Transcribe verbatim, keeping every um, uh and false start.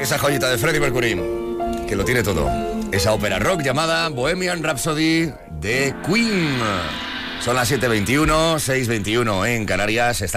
esa joyita de Freddie Mercury, que lo tiene todo. Esa ópera rock llamada Bohemian Rhapsody de Queen. Son las siete veintiuno, seis veintiuno en Canarias. Está